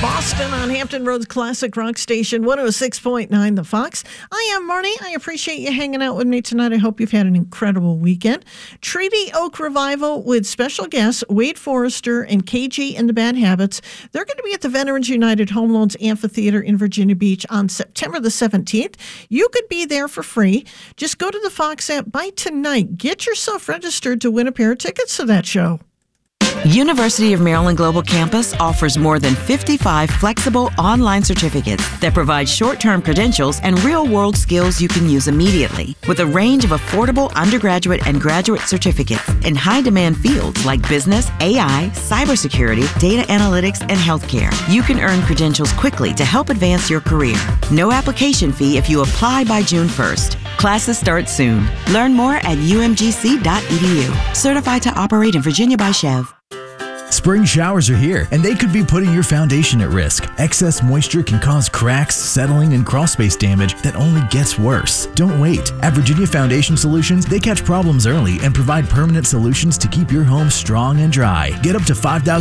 Boston on Hampton Roads Classic Rock Station 106.9 The Fox. I am Marnie. I appreciate you hanging out with me tonight. I hope you've had an incredible weekend. Treaty Oak Revival with special guests Wade Forrester and KG and the Bad Habits. They're going to be at the Veterans United Home Loans Amphitheater in Virginia Beach on September the 17th. You could be there for free. Just go to the Fox app by tonight. Get yourself registered to win a pair of tickets to that show. University of Maryland Global Campus offers more than 55 flexible online certificates that provide short-term credentials and real-world skills you can use immediately, with a range of affordable undergraduate and graduate certificates in high-demand fields like business, AI, cybersecurity, data analytics, and healthcare. You can earn credentials quickly to help advance your career. No application fee if you apply by June 1st. Classes start soon. Learn more at umgc.edu. Certified to operate in Virginia by Chev. Spring showers are here, and they could be putting your foundation at risk. Excess moisture can cause cracks, settling, and crawl space damage that only gets worse. Don't wait. At Virginia Foundation Solutions, they catch problems early and provide permanent solutions to keep your home strong and dry. Get up to $5,000